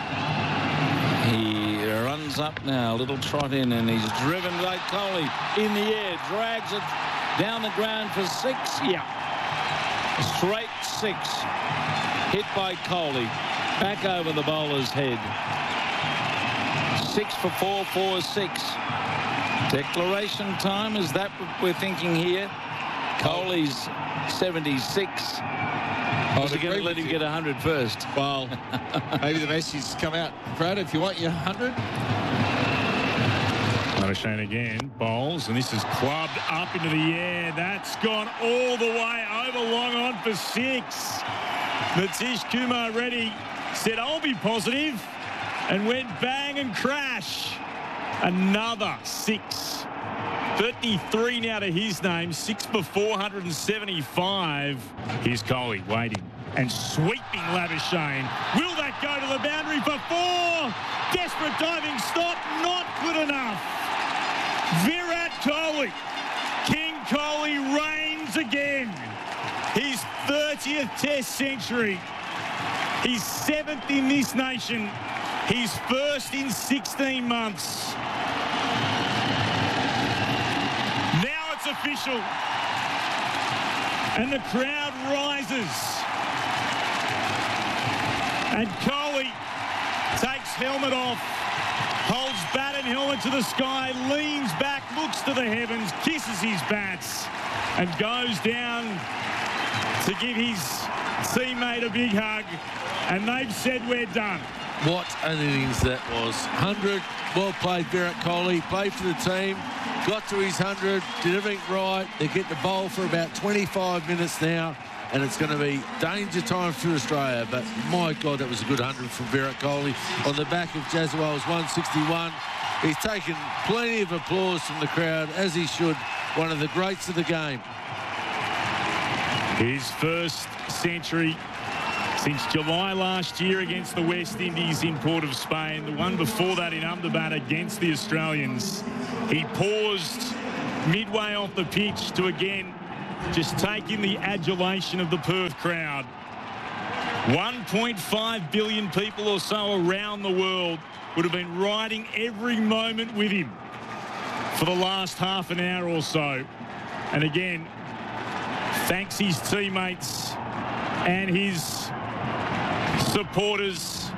C: He runs up now, a little trot in, and he's driven by Coley in the air, drags it down the ground for six. Yeah. Straight six. Hit by Coley. Back over the bowler's head. Six for four, four, six. Declaration time, is that what we're thinking here? Coley's seventy-six. I was going to let him get one hundred first.
K: Well, maybe the message has come out. Brad, if you want your one hundred.
F: Labuschagne again, bowls, and this is clubbed up into the air. That's gone all the way over long on for six. Nitish Kumar Reddy said, I'll be positive, and went bang and crash. Another six. thirty-three now to his name, six for four hundred seventy-five. Here's Coley waiting and sweeping Labuschagne. Will that go to the boundary for four? Desperate diving stop, not good enough. Virat Kohli, King Kohli reigns again. His thirtieth Test century. He's seventh in this nation. His first in sixteen months. Official, and the crowd rises, and Kohli takes helmet off, holds bat and helmet to the sky, leans back, looks to the heavens, kisses his bats, and goes down to give his teammate a big hug, and they've said we're done.
J: What an innings that was. one hundred, well played Virat Kohli, played for the team, got to his one hundred, did everything right. They get the bowl for about twenty-five minutes now, and it's going to be danger time for Australia. But my God, that was a good one hundred from Virat Kohli on the back of Jazwal's one sixty-one. He's taken plenty of applause from the crowd, as he should. One of the greats of the game.
F: His first century Since July last year against the West Indies in Port of Spain, the one before that in Ahmedabad against the Australians, he paused midway off the pitch to again just take in the adulation of the Perth crowd. one point five billion people or so around the world would have been riding every moment with him for the last half an hour or so. And again, thanks his teammates and his supporters.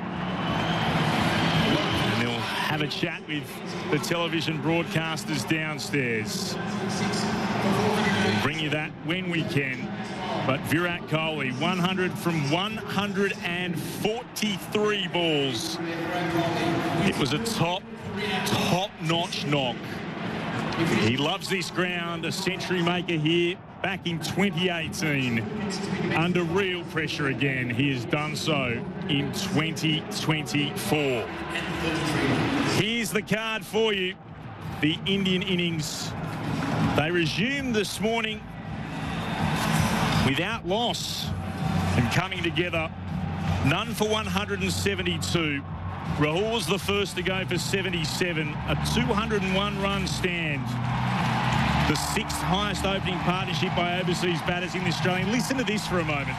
F: And they'll have a chat with the television broadcasters downstairs. We'll bring you that when we can. But Virat Kohli, one hundred from one hundred forty-three balls. It was a top, top-notch knock. He loves this ground, a century maker here back in twenty eighteen. Under real pressure again, he has done so in twenty twenty-four. Here's the card for you. The Indian innings. They resumed this morning without loss and coming together. None for one hundred seventy-two. Rahul was the first to go for seventy-seven. A two hundred one run stand. The sixth highest opening partnership by overseas batters in the Australian. Listen to this for a moment.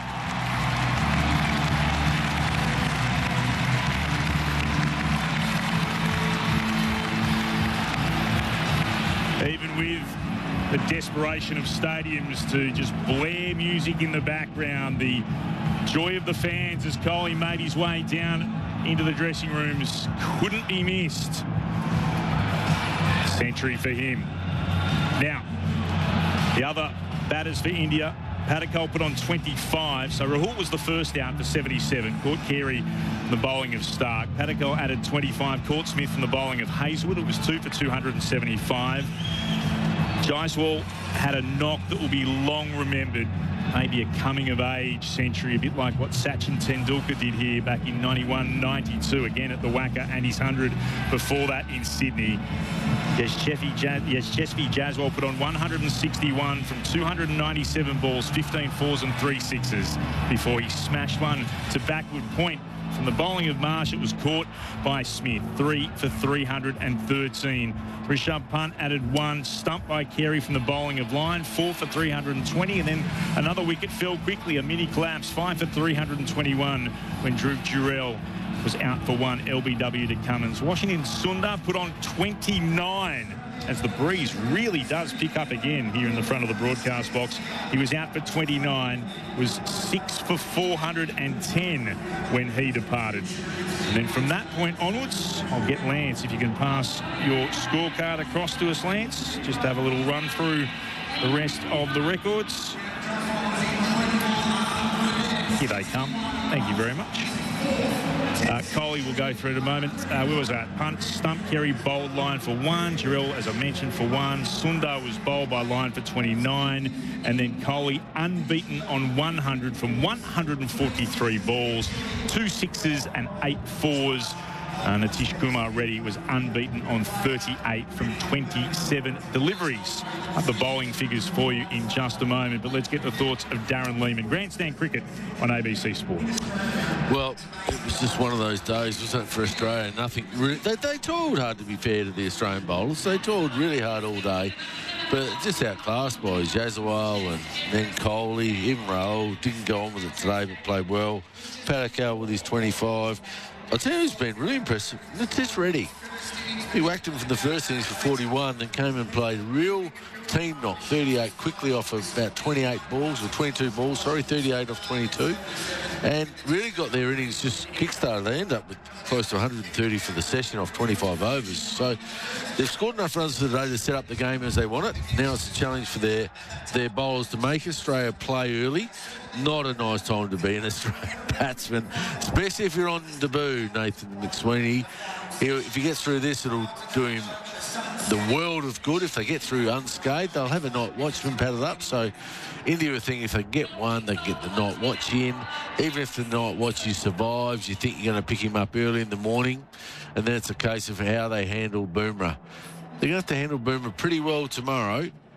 F: Even with the desperation of stadiums to just blare music in the background, the joy of the fans as Kohli made his way down into the dressing rooms couldn't be missed. Century for him. Now, the other batters for India, Padikkal put on twenty-five, so Rahul was the first out for seventy-seven. Caught Carey from the bowling of Stark. Padikkal added twenty-five. Caught Smith from the bowling of Hazlewood. It was two for two hundred seventy-five. Jaiswal had a knock that will be long remembered. Maybe a coming-of-age century, a bit like what Sachin Tendulkar did here back in ninety-one ninety-two, again at the Wacker, and his one hundred before that in Sydney. Yashasvi Jaiswal put on one hundred sixty-one from two hundred ninety-seven balls, fifteen fours and three sixes, before he smashed one to backward point. From the bowling of Marsh, it was caught by Smith. Three for three hundred thirteen. Rishabh Pant added one, stumped by Carey from the bowling of Lyon. Four for three hundred twenty, and then another wicket fell quickly. A mini collapse. Five for three hundred twenty-one when Dhruv Jurel was out for one. L B W to Cummins. Washington Sundar put on twenty-nine. As the breeze really does pick up again here in the front of the broadcast box. He was out for twenty-nine, was six for four hundred ten when he departed. And then from that point onwards, I'll get Lance, if you can pass your scorecard across to us, Lance, just to have a little run through the rest of the records. Here they come. Thank you very much. Uh, Kohli will go through in a moment. Uh, where was that? Punt, stump, Carey bowled Lyon for one. Jurel, as I mentioned, for one. Sundar was bowled by Lyon for twenty-nine. And then Kohli unbeaten on one hundred from one hundred forty-three balls. Two sixes and eight fours. Uh, Nitish Kumar Reddy was unbeaten on thirty-eight from twenty-seven deliveries. Up the bowling figures for you in just a moment, but let's get the thoughts of Darren Lehmann. Grandstand Cricket on A B C Sport.
J: Well, it was just one of those days, wasn't it, for Australia? Nothing. Really, they, they toiled hard, to be fair to the Australian bowlers. They toiled really hard all day, but just outclassed by Jaiswal and then Kohli. Even Rahul didn't go on with it today, but played well. Padikkal with his twenty-five. I'll tell you who's been really impressive. Nitish Reddy. He whacked him from the first innings for forty-one, then came and played a real team knock, thirty-eight, quickly off of about twenty-eight balls, or twenty-two balls, sorry, thirty-eight off twenty-two, and really got their innings just kick-started. They end up with close to one hundred thirty for the session off twenty-five overs. So they've scored enough runs today to set up the game as they want it. Now it's a challenge for their, their bowlers to make Australia play early. Not a nice time to be an Australian batsman, especially if you're on debut, Nathan McSweeney. If he gets through this, it'll do him the world of good. If they get through unscathed, they'll have a night watch been padded up. So India are thinking if they get one, they get the night watch in. Even if the night watch survives, you think you're going to pick him up early in the morning. And then it's a case of how they handle Bumrah. They're going to have to handle Bumrah pretty well tomorrow.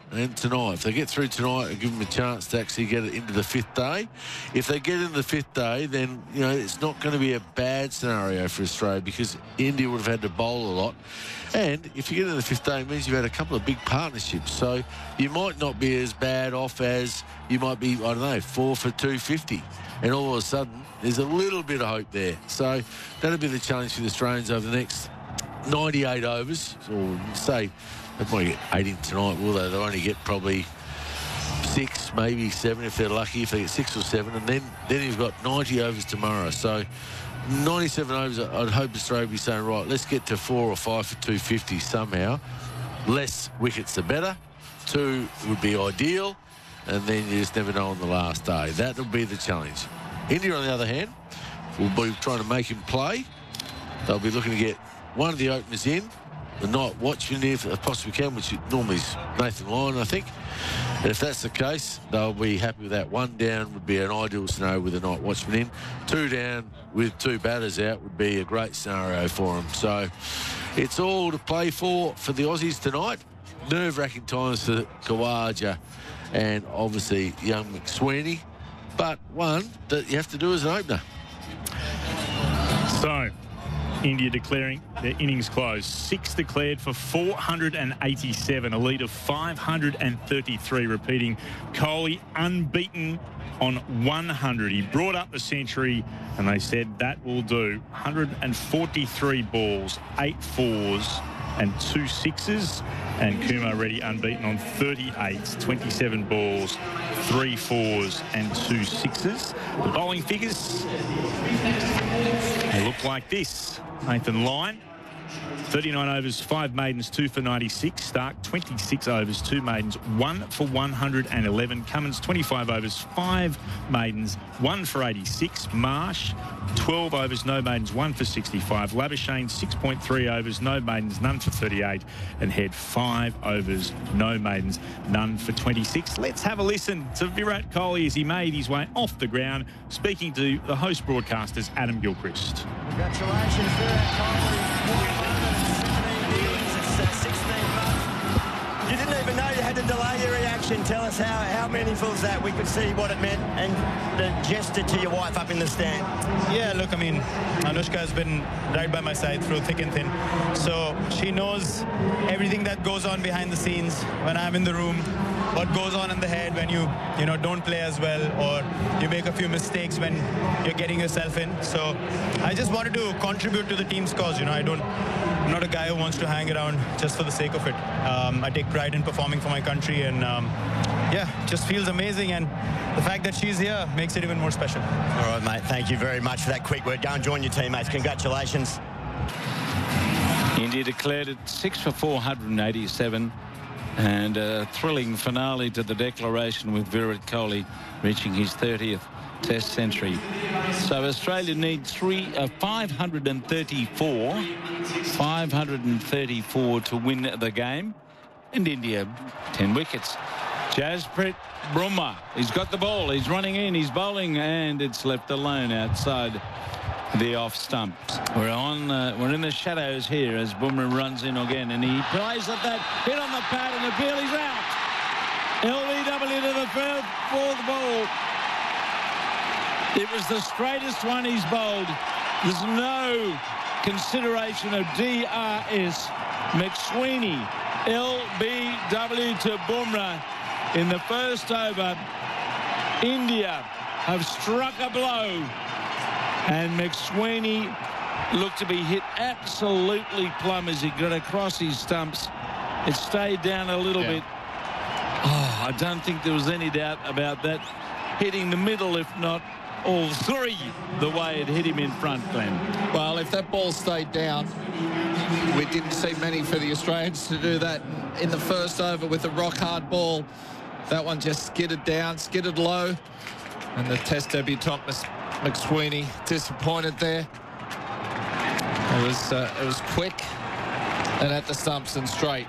J: and tonight. If they get through tonight, it'll give them a chance to actually get it into the fifth day. If they get into the fifth day, then, you know, it's not going to be a bad scenario for Australia because India would have had to bowl a lot. And if you get into the fifth day, it means you've had a couple of big partnerships. So you might not be as bad off as you might be, I don't know, four for two fifty. And all of a sudden, there's a little bit of hope there. So that'll be the challenge for the Australians over the next ninety-eight overs. Or say, they might get eighty tonight, will they? They'll only get probably six, maybe seven if they're lucky, if they get six or seven. And then, then you've got ninety overs tomorrow. So ninety-seven overs, I'd hope Australia would be saying, right, let's get to four or five for two fifty somehow. Less wickets the better. Two would be ideal. And then you just never know on the last day. That will be the challenge. India, on the other hand, will be trying to make him play. They'll be looking to get one of the openers in, the night watchman if they possibly can, which normally is Nathan Lyon, I think. And if that's the case, they'll be happy with that. One down would be an ideal scenario with the night watchman in. Two down with two batters out would be a great scenario for them. So it's all to play for for the Aussies tonight. Nerve-wracking times for Khawaja and obviously young McSweeney, but one that you have to do as an opener.
F: So, India declaring their innings closed. Six declared for four hundred eighty-seven, a lead of five hundred thirty-three, repeating Kohli unbeaten on one hundred. He brought up the century and they said that will do. one hundred forty-three balls, eight fours and two sixes, and Kumar Reddy unbeaten on thirty-eight, twenty-seven balls, three fours and two sixes. The bowling figures they look like this. Nathan Lyon, thirty-nine overs, five maidens, two for ninety-six. Stark, twenty-six overs, two maidens, one for one hundred eleven. Cummins, twenty-five overs, five maidens, one for eighty-six. Marsh, twelve overs, no maidens, one for sixty-five. Labuschagne, six point three overs, no maidens, none for thirty-eight. And Head, five overs, no maidens, none for twenty-six. Let's have a listen to Virat Kohli as he made his way off the ground, speaking to the host broadcasters, Adam Gilchrist.
O: Congratulations, Virat Kohli. You didn't even know you had to delay your reaction. Tell us how, how meaningful is that? We could see what it meant and the gesture to your wife up in the stand.
P: Yeah, look, I mean, Anushka has been right by my side through thick and thin. So she knows everything that goes on behind the scenes when I'm in the room, what goes on in the head when you, you know, don't play as well or you make a few mistakes when you're getting yourself in. So I just wanted to contribute to the team's cause. You know, I don't, I'm not a guy who wants to hang around just for the sake of it. Um, I take pride in performing for my country and um, yeah, just feels amazing, and the fact that she's here makes it even more special.
O: All right, mate, thank you very much for that quick word. Go and join your teammates. Congratulations.
C: India declared it six for four hundred eighty-seven, and a thrilling finale to the declaration with Virat Kohli reaching his thirtieth Test century. So Australia need three, uh, five hundred thirty-four, five hundred thirty-four to win the game, and India ten wickets. Jasprit Bumrah, he's got the ball, he's running in, he's bowling, and it's left alone outside the off stump. We're on, uh, we're in the shadows here as Bumrah runs in again, and he plays at that hit on the pad, and the ball is out. L B W to the fourth, fourth ball. It was the straightest one he's bowled. There's no consideration of D R S. McSweeney, L B W to Bumrah in the first over. India have struck a blow, and McSweeney looked to be hit absolutely plumb as he got across his stumps. It stayed down a little yeah. bit. Oh, I don't think there was any doubt about that. Hitting the middle, if not all three, the way it hit him in front, Glenn.
K: Well, if that ball stayed down, we didn't see many for the Australians to do that in the first over with a rock-hard ball. That one just skidded down, skidded low, and the Test debutant McSweeney disappointed there. It was uh, it was quick and at the stumps and straight.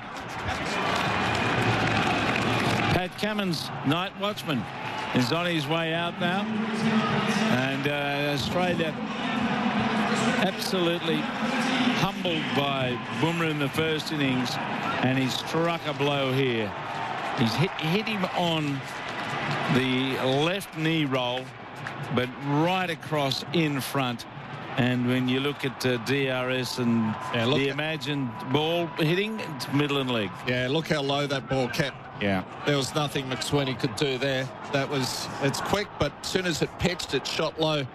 C: Pat Cummins, night watchman, is on his way out now, and uh, Australia absolutely humbled by Bumrah in the first innings, and he struck a blow here. He's hit, hit him on the left knee roll, but right across in front. And when you look at uh, D R S and
K: yeah, look
C: the
K: at,
C: imagined ball hitting, it's middle and leg.
K: Yeah, look how low that ball kept.
C: Yeah.
K: There was nothing McSweeney could do there. That was, it's quick, but as soon as it pitched, it shot low.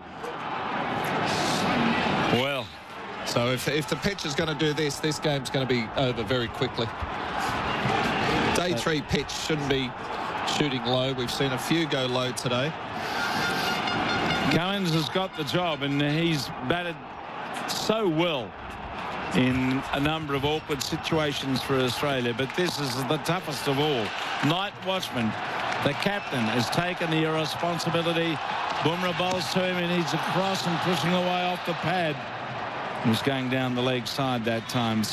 C: Well,
K: so if, if the pitch is going to do this, this game's going to be over very quickly. Day three pitch shouldn't be shooting low. We've seen a few go low today.
C: Cummins has got the job, and he's batted so well in a number of awkward situations for Australia, but this is the toughest of all. Night Watchman, the captain, has taken the responsibility. Bumrah bowls to him, and he's across and pushing away off the pad. He was going down the leg side that time.